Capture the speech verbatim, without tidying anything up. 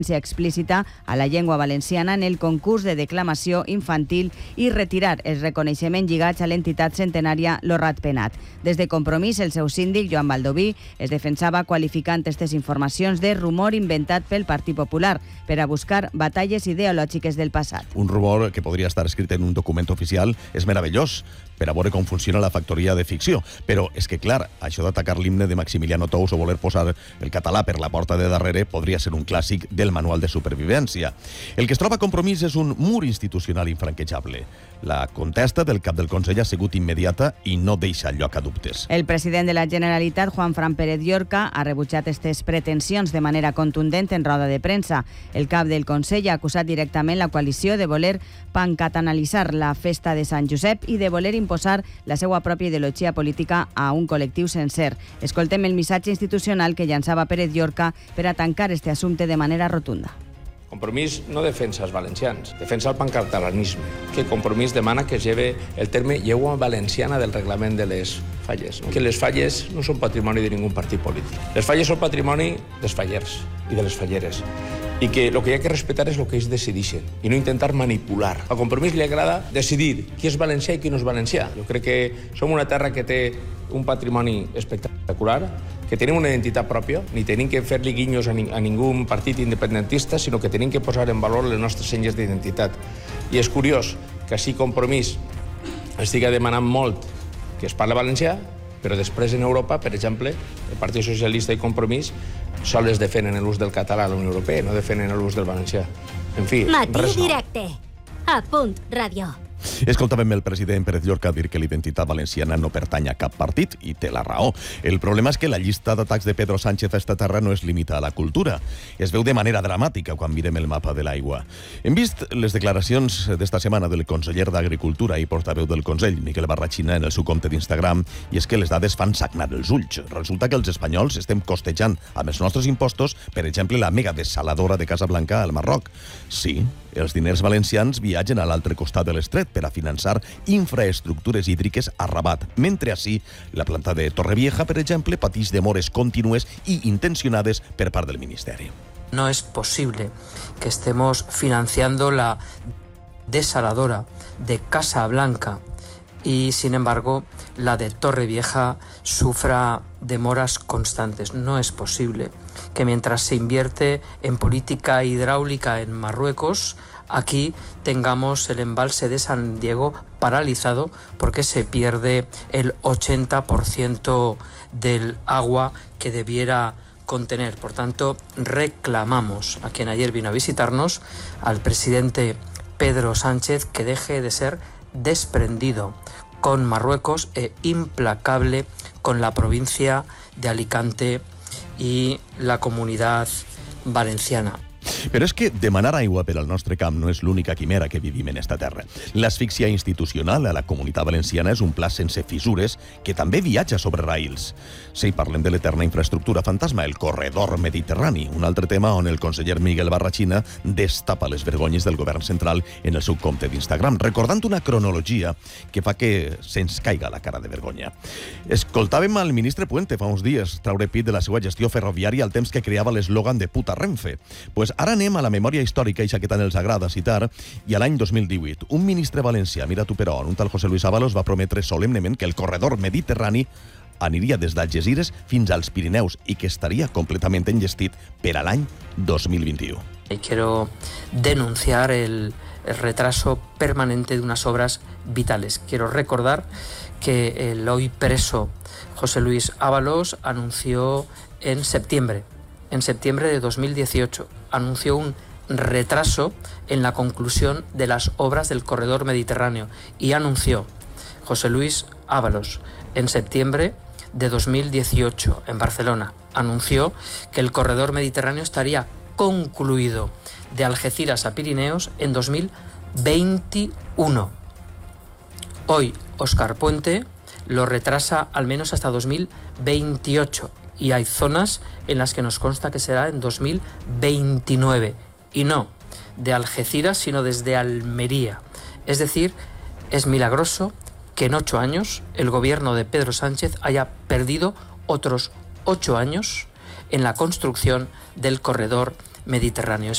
explícita a la llengua valenciana en el concurs de declamació infantil i retirar el reconeixement lligats a l'entitat centenària Lo Ratpenat. Des de Compromís, el seu síndic, Joan Baldoví, es defensava qualificant aquestes informacions de rumor inventat pel Partit Popular per a buscar batalles ideològiques del passat. Un rumor que podria estar escrit en un document oficial és meravellós per a veure com funciona la factoria de ficció. Però és que, clar, això d'atacar l'himne de Maximiliano Tous o voler posar el català per la porta de darrere podria ser un clàssic del manual de supervivència. El que es troba a Compromís és un mur institucional infranquejable. La contesta del cap del Consell ha sigut immediata i no deixa lloc a dubtes. El president de la Generalitat, Juan Fran Pérez Llorca, ha rebutjat aquestes pretensions de manera contundent en roda de premsa. El cap del Consell ha acusat directament la coalició de voler pancatanalitzar la festa de Sant Josep i de voler imposar la seva pròpia ideologia política a un col·lectiu sencer. Escoltem el missatge institucional que llançava Pérez Llorca per a tancar este assumpte de manera rotunda. Compromís no defensa els valencians, defensa el pancatalanisme, que Compromís demana que es lleve el terme llengua valenciana del reglament de les falles. No? Que les falles no són patrimoni de ningú partit polític. Les falles són patrimoni dels fallers i de les falleres. I que el que hi ha que respectar és el que ells decideixen i no intentar manipular. Al Compromís li agrada decidir qui és valencià i qui no és valencià. Jo crec que som una terra que té un patrimoni espectacular, que tenim una identitat pròpia, ni tenim que fer-li guinyos a, ning a ningú partit independentista, sinó que tenim que posar en valor les nostres senyes d'identitat. I és curiós que així Compromís estigui demanant molt que es parli valencià, però després en Europa, per exemple, el Partit Socialista i Compromís sols defenen l'ús del català a la Unió Europea, no defenen l'ús del valencià. En fi, Matí res nou. directe. A punt ràdio. Escoltàvem el president Pérez Llorca dir que l'identitat valenciana no pertany a cap partit, i té la raó. El problema és que la llista d'atacs de Pedro Sánchez a esta terra no es limita a la cultura. Es veu de manera dramàtica quan mirem el mapa de l'aigua. Hem vist les declaracions d'esta setmana del conseller d'Agricultura i portaveu del Consell, Miquel Barrachina, en el seu compte d'Instagram, i és que les dades fan sagnar els ulls. Resulta que els espanyols estem costejant amb els nostres impostos, per exemple, la mega dessaladora de Casablanca al Marroc. Sí, els diners valencians viatgen a l'altre costat de l'estret per a finançar infraestructures hídriques a Rabat, mentre així la planta de Torrevieja, per exemple, pateix demores contínues i intencionades per part del Ministeri. No es posible que estemos financiando la desaladora de Casablanca y, sin embargo, la de Torrevieja sufra demoras constantes. No es posible que mientras se invierte en política hidráulica en Marruecos, aquí tengamos el embalse de San Diego paralizado porque se pierde el ochenta por ciento del agua que debiera contener. Por tanto, reclamamos a quien ayer vino a visitarnos, al presidente Pedro Sánchez, que deje de ser desprendido con Marruecos e implacable con la provincia de Alicante y la comunidad valenciana. Però és que demanar aigua per al nostre camp no és l'única quimera que vivim en esta terra. L'asfíxia institucional a la Comunitat Valenciana és un pla sense fissures que també viatja sobre raïls. Si parlem de l'eterna infraestructura fantasma, el corredor mediterrani, un altre tema on el conseller Miguel Barrachina destapa les vergonyes del govern central en el seu compte d'Instagram, recordant una cronologia que fa que se'ns caiga la cara de vergonya. Escoltàvem al ministre Puente fa uns dies traure pit de la seva gestió ferroviària al temps que creava l'eslògan de puta Renfe. Pues ara anem a la memòria històrica, i que tant els agrada citar, i a l'any dos mil divuit, un ministre valencià, mira tu per on, un tal José Luis Ábalos, va prometre solemnement que el corredor mediterrani aniria des d'Algesires fins als Pirineus i que estaria completament enllestit per a l'any dos mil vint-i-u. Y quiero denunciar el, el retraso permanente de unas obras vitales. Quiero recordar que el hoy preso José Luis Ábalos anunció en septiembre, en septiembre de dos mil dieciocho, anunció un retraso en la conclusión de las obras del corredor mediterráneo y anunció José Luis Ábalos en septiembre de dos mil dieciocho en Barcelona, anunció que el corredor mediterráneo estaría concluido de Algeciras a Pirineos en dos mil veintiuno. Hoy Óscar Puente lo retrasa al menos hasta dos mil veintiocho y hay zonas en las que nos consta que será en dos mil veintinueve y no de Algeciras sino desde Almería. Es decir, es milagroso que en ocho años el gobierno de Pedro Sánchez haya perdido otros ocho años en la construcción del corredor mediterráneo.